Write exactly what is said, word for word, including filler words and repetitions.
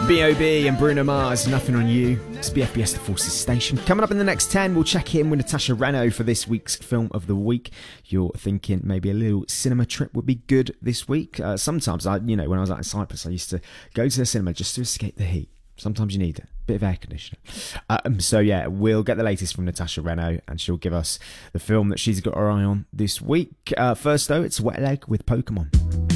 B O B and Bruno Mars, Nothing on You. It's B F B S The Forces station. Coming up in the next ten, we'll check in with Natasha Reno for this week's Film of the Week. You're thinking maybe a little cinema trip would be good this week. Uh, sometimes, I, you know, when I was out in Cyprus, I used to go to the cinema just to escape the heat. Sometimes you need a bit of air conditioning. Um, so yeah, we'll get the latest from Natasha Reno and she'll give us the film that she's got her eye on this week. Uh, first though, it's Wet Leg with Pokemon.